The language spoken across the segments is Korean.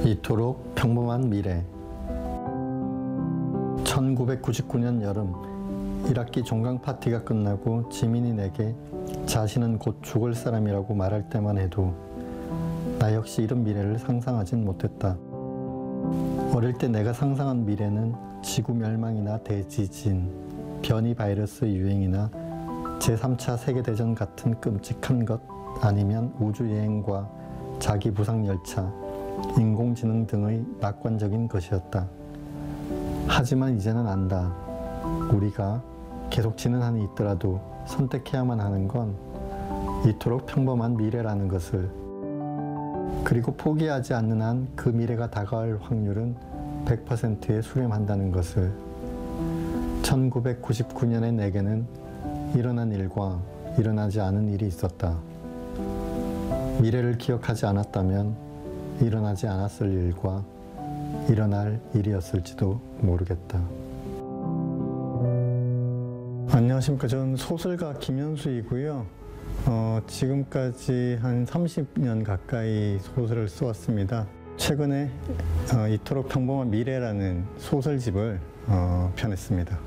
이토록 평범한 미래. 1999년 여름, 1학기 종강 파티가 끝나고 지민이 내게 자신은 곧 죽을 사람이라고 말할 때만 해도 나 역시 이런 미래를 상상하진 못했다. 어릴 때 내가 상상한 미래는 지구 멸망이나 대지진, 변이 바이러스 유행이나 제3차 세계대전 같은 끔찍한 것, 아니면 우주여행과 자기 부상열차, 인공지능 등의 낙관적인 것이었다. 하지만 이제는 안다. 우리가 계속 지는 한이 있더라도 선택해야만 하는 건 이토록 평범한 미래라는 것을, 그리고 포기하지 않는 한 그 미래가 다가올 확률은 100%에 수렴한다는 것을. 1999년의 내게는 일어난 일과 일어나지 않은 일이 있었다. 미래를 기억하지 않았다면 일어나지 않았을 일과 일어날 일이었을지도 모르겠다. 안녕하십니까. 저는 소설가 김현수이고요. 지금까지 한 30년 가까이 소설을 써왔습니다. 최근에 이토록 평범한 미래라는 소설집을 펴냈습니다.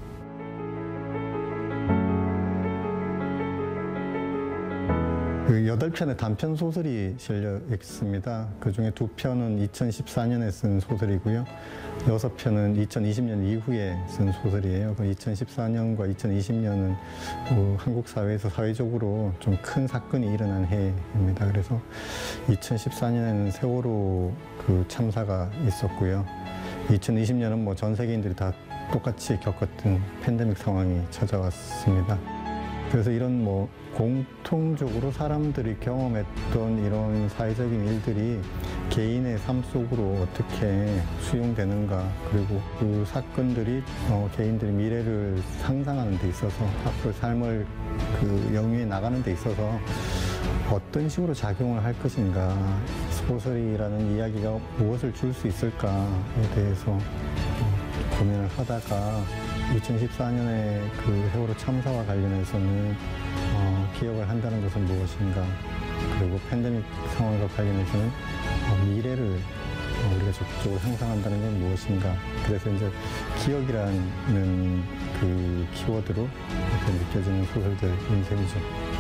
그 8편의 단편 소설이 실려 있습니다. 그 중에 2편은 2014년에 쓴 소설이고요. 6편은 2020년 이후에 쓴 소설이에요. 2014년과 2020년은 한국 사회에서 사회적으로 좀 큰 사건이 일어난 해입니다. 그래서 2014년에는 세월호 그 참사가 있었고요. 2020년은 뭐 전 세계인들이 다 똑같이 겪었던 팬데믹 상황이 찾아왔습니다. 그래서 이런 뭐 공통적으로 사람들이 경험했던 이런 사회적인 일들이 개인의 삶 속으로 어떻게 수용되는가, 그리고 그 사건들이 개인들의 미래를 상상하는 데 있어서, 앞으로 삶을 그 영위해 나가는 데 있어서 어떤 식으로 작용을 할 것인가, 소설이라는 이야기가 무엇을 줄 수 있을까에 대해서 고민을 하다가 2014년에 그 세월호 참사와 관련해서는 기억을 한다는 것은 무엇인가, 그리고 팬데믹 상황과 관련해서는 미래를 우리가 적극적으로 상상한다는 건 무엇인가. 그래서 이제 기억이라는 그 키워드로 이렇게 느껴지는 소설들인 셈이죠.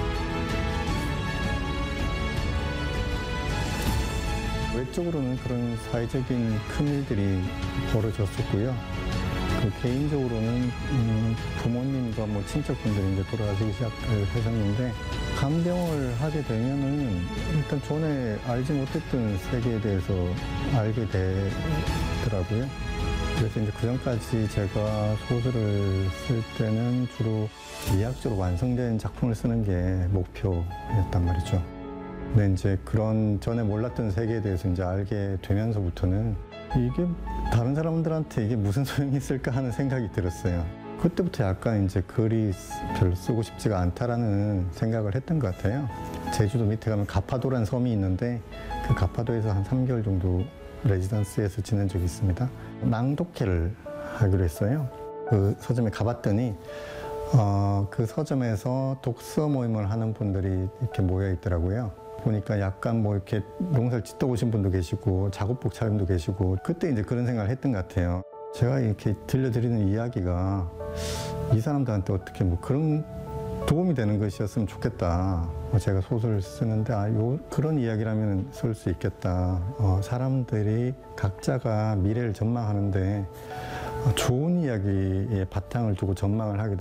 외적으로는 그런 사회적인 큰 일들이 벌어졌었고요. 개인적으로는 부모님과 뭐 친척분들이 이제 돌아가시기 시작을 하셨는데, 간병을 하게 되면은 일단 전에 알지 못했던 세계에 대해서 알게 되더라고요. 그래서 이제 그 전까지 제가 소설을 쓸 때는 주로 이야기적으로 완성된 작품을 쓰는 게 목표였단 말이죠. 근데 이제 그런 전에 몰랐던 세계에 대해서 이제 알게 되면서부터는 이게 다른 사람들한테 이게 무슨 소용이 있을까 하는 생각이 들었어요. 그때부터 약간 이제 글이 별로 쓰고 싶지가 않다라는 생각을 했던 것 같아요. 제주도 밑에 가면 가파도라는 섬이 있는데, 그 가파도에서 한 3개월 정도 레지던스에서 지낸 적이 있습니다. 낭독회를 하기로 했어요. 그 서점에 가봤더니 그 서점에서 독서 모임을 하는 분들이 이렇게 모여 있더라고요. 보니까 약간 뭐 이렇게 농사를 짓다 오신 분도 계시고 작업복 차림도 계시고, 그때 이제 그런 생각을 했던 것 같아요. 제가 이렇게 들려드리는 이야기가 이 사람들한테 어떻게 뭐 그런 도움이 되는 것이었으면 좋겠다. 제가 소설을 쓰는데 그런 이야기라면 쓸 수 있겠다. 사람들이 각자가 미래를 전망하는데 좋은 이야기에 바탕을 두고 전망을 하게